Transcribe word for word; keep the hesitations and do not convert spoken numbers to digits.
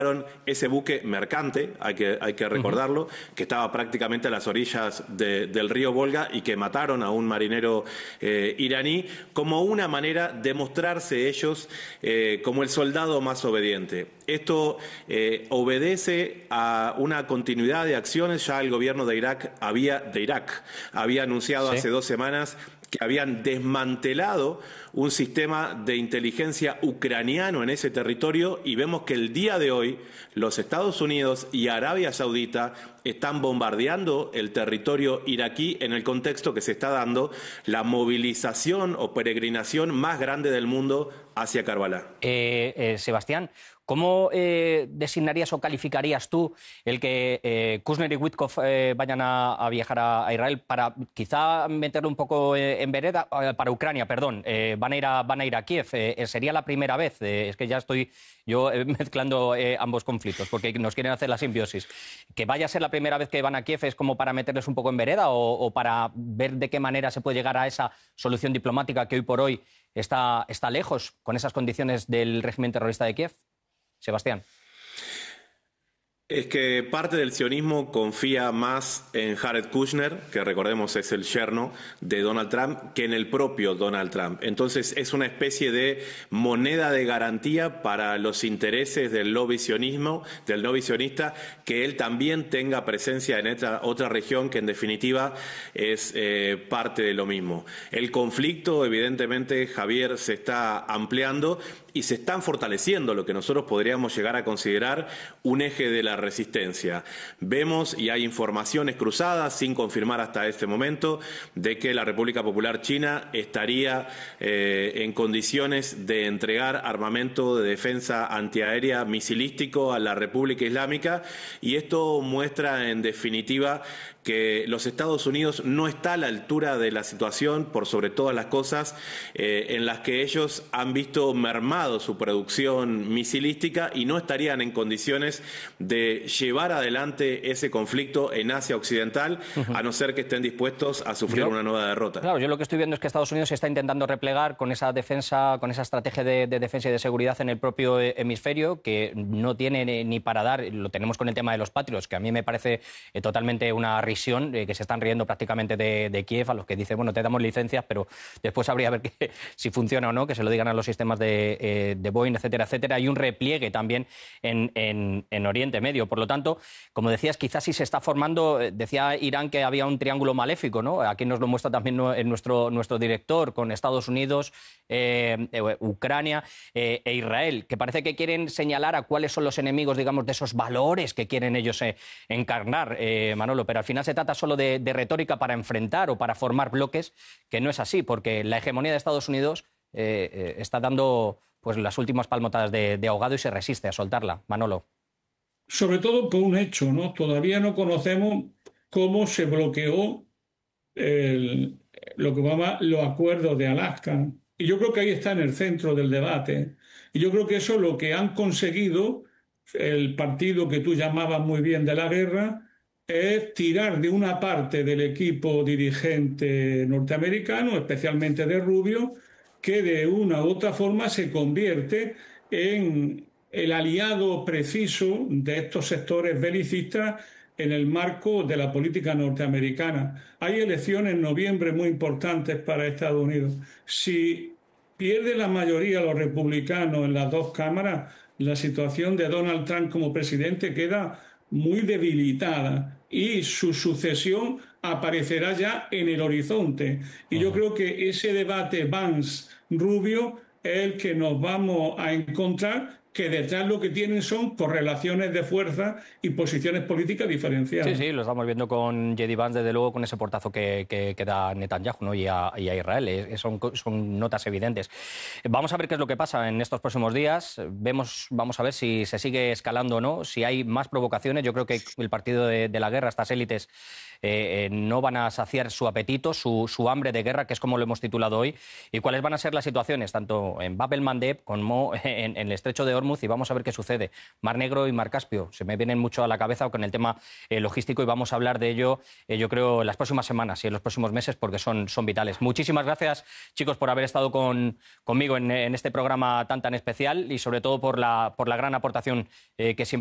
ese buque mercante, hay que, hay que recordarlo, uh-huh. que estaba prácticamente a las orillas de, del río Volga y que mataron a un marinero eh, iraní como una manera de mostrarse ellos eh, como el soldado más obediente. Esto eh, obedece a una continuidad de acciones. Ya el gobierno de Irak había, de Irak, había anunciado ¿Sí? hace dos semanas que habían desmantelado un sistema de inteligencia ucraniano en ese territorio, y vemos que el día de hoy los Estados Unidos y Arabia Saudita están bombardeando el territorio iraquí en el contexto que se está dando la movilización o peregrinación más grande del mundo hacia Karbala. Eh, eh, Sebastián, ¿cómo eh, designarías o calificarías tú el que eh, Kushner y Witkoff eh, vayan a, a viajar a, a Israel para quizá meterlo un poco eh, en vereda, eh, para Ucrania, perdón, eh, van, a ir a, van a ir a Kiev? Eh, ¿Sería la primera vez? Eh, es que ya estoy yo eh, mezclando eh, ambos conflictos porque nos quieren hacer la simbiosis. ¿Que vaya a ser la primera vez que van a Kiev es como para meterles un poco en vereda o, o para ver de qué manera se puede llegar a esa solución diplomática que hoy por hoy está, está lejos con esas condiciones del régimen terrorista de Kiev? Sebastián. Es que parte del sionismo confía más en Jared Kushner, que recordemos es el yerno de Donald Trump, que en el propio Donald Trump. Entonces es una especie de moneda de garantía para los intereses del lobby sionismo, del lobby sionista, que él también tenga presencia en esta otra región que en definitiva es eh, parte de lo mismo. El conflicto, evidentemente, Javier, se está ampliando y se están fortaleciendo lo que nosotros podríamos llegar a considerar un eje de la resistencia. Vemos, y hay informaciones cruzadas, sin confirmar hasta este momento, de que la República Popular China estaría eh, en condiciones de entregar armamento de defensa antiaérea misilístico a la República Islámica, y esto muestra, en definitiva, que los Estados Unidos no está a la altura de la situación, por sobre todas las cosas, eh, en las que ellos han visto mermado su producción misilística y no estarían en condiciones de llevar adelante ese conflicto en Asia Occidental, uh-huh. a no ser que estén dispuestos a sufrir yo, una nueva derrota. Claro, yo lo que estoy viendo es que Estados Unidos está intentando replegar con esa defensa, con esa estrategia de, de defensa y de seguridad en el propio hemisferio, que no tiene ni para dar. Lo tenemos con el tema de los Patriots, que a mí me parece eh, totalmente una risión, eh, que se están riendo prácticamente de, de Kiev, a los que dicen, bueno, te damos licencias, pero después habría que ver que, si funciona o no, que se lo digan a los sistemas de, eh, de Boeing, etcétera, etcétera. Hay un repliegue también en, en, en Oriente Medio. Por lo tanto, como decías, quizás sí se está formando, decía Irán que había un triángulo maléfico, ¿no? Aquí nos lo muestra también nuestro, nuestro director, con Estados Unidos, eh, eh, Ucrania eh, e Israel, que parece que quieren señalar a cuáles son los enemigos, digamos, de esos valores que quieren ellos eh, encarnar, eh, Manolo, pero al final se trata solo de, de retórica para enfrentar o para formar bloques, que no es así, porque la hegemonía de Estados Unidos eh, eh, está dando pues las últimas palmotadas de, de ahogado y se resiste a soltarla. Manolo. Sobre todo por un hecho, ¿no? Todavía no conocemos cómo se bloqueó el, lo que llama los acuerdos de Alaska. Y yo creo que ahí está en el centro del debate. Y yo creo que eso es lo que han conseguido el partido que tú llamabas muy bien de la guerra, es tirar de una parte del equipo dirigente norteamericano, especialmente de Rubio, que de una u otra forma se convierte en el aliado preciso de estos sectores belicistas en el marco de la política norteamericana. Hay elecciones en noviembre muy importantes para Estados Unidos. Si pierde la mayoría los republicanos en las dos cámaras, la situación de Donald Trump como presidente queda muy debilitada y su sucesión aparecerá ya en el horizonte. Y yo creo que ese debate Vance-Rubio es el que nos vamos a encontrar, que detrás lo que tienen son correlaciones de fuerza y posiciones políticas diferenciadas. Sí, sí, lo estamos viendo con J D Vance, desde luego, con ese portazo que, que, que da Netanyahu, ¿no? y, a, y a Israel. Eh, son, son notas evidentes. Vamos a ver qué es lo que pasa en estos próximos días. Vemos, vamos a ver si se sigue escalando o no, si hay más provocaciones. Yo creo que el partido de, de la guerra, estas élites, eh, eh, no van a saciar su apetito, su, su hambre de guerra, que es como lo hemos titulado hoy. ¿Y cuáles van a ser las situaciones, tanto en Bab el Mandeb como en, en el Estrecho de Hormuz y vamos a ver qué sucede. Mar Negro y Mar Caspio se me vienen mucho a la cabeza con el tema eh, logístico y vamos a hablar de ello, eh, yo creo, en las próximas semanas y en los próximos meses porque son, son vitales. Muchísimas gracias, chicos, por haber estado con, conmigo en, en este programa tan tan especial y sobre todo por la, por la gran aportación eh, que siempre